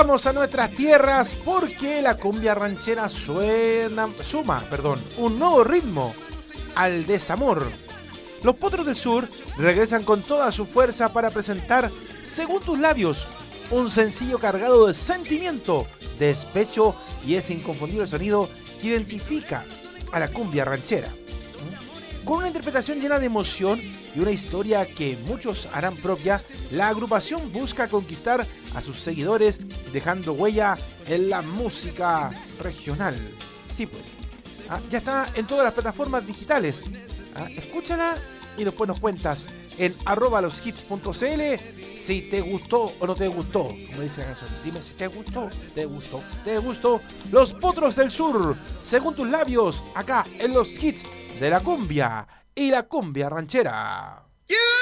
Vamos a nuestras tierras porque la cumbia ranchera suma un nuevo ritmo al desamor. Los Potros del Sur regresan con toda su fuerza para presentar Según tus labios, un sencillo cargado de sentimiento, despecho y ese inconfundible sonido que identifica a la cumbia ranchera. Con una interpretación llena de emoción y una historia que muchos harán propia, la agrupación busca conquistar a sus seguidores dejando huella en la música regional. Sí, pues, ya está en todas las plataformas digitales. Escúchala y después nos cuentas en @loshits.cl si te gustó o no te gustó. Como dice la canción, dime si te gustó, te gustó, te gustó. Los Potros del Sur, Según tus labios, acá en los hits de la cumbia y la cumbia ranchera. Yeah.